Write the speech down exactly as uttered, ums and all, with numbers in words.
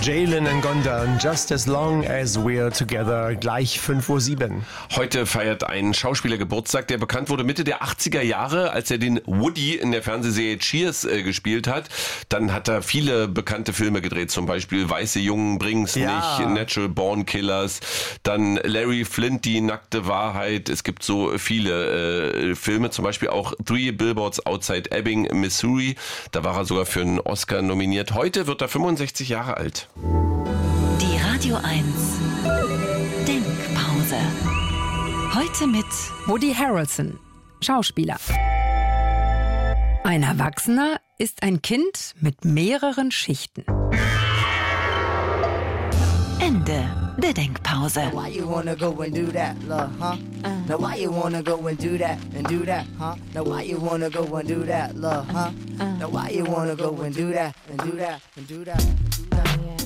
Jalen Ngonda, Just as long as we're together, gleich fünf Uhr sieben. Heute feiert ein Schauspieler Geburtstag, der bekannt wurde Mitte der achtziger Jahre, als er den Woody in der Fernsehserie Cheers äh, gespielt hat. Dann hat er viele bekannte Filme gedreht, zum Beispiel Weiße Jungen bringen's Ja. nicht, Natural Born Killers, dann Larry Flint, Die nackte Wahrheit. Es gibt so viele äh, Filme, zum Beispiel auch Three Billboards Outside Ebbing, Missouri. Da war er sogar für einen Oscar nominiert. Heute wird er fünfundsechzig Jahre alt. Die Radio eins Denkpause. Heute mit Woody Harrelson, Schauspieler. Ein Erwachsener ist ein Kind mit mehreren Schichten. Ende der Denkpause. Why you wanna go and do that, love, huh? Now why you wanna go and do that and do that, huh? Now why you wanna go and do that, love, huh? Now why you wanna go and do that and do that and do that and do that?